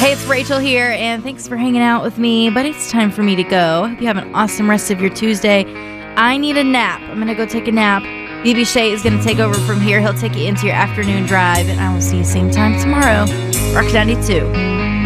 Hey, it's Rachel here, and thanks for hanging out with me, but it's time for me to go. Hope you have an awesome rest of your Tuesday. I need a nap. I'm going to go take a nap. BB Shea is going to take over from here. He'll take you into your afternoon drive, and I will see you same time tomorrow. Rock 92.